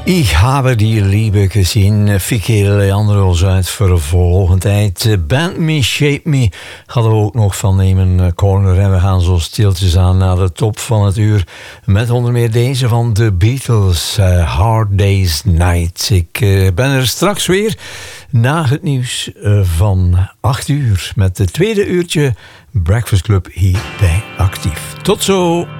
Ich habe die Liebe gezien. Fieke Leandros uit voor de volgende tijd. Band Me, Shape Me hadden we ook nog van Nemen Corner. En we gaan zo stiltjes aan naar de top van het uur. Met onder meer deze van The Beatles. Hard Day's Night. Ik ben er straks weer na het nieuws van 8 uur. Met het tweede uurtje Breakfast Club hier bij Actief. Tot zo!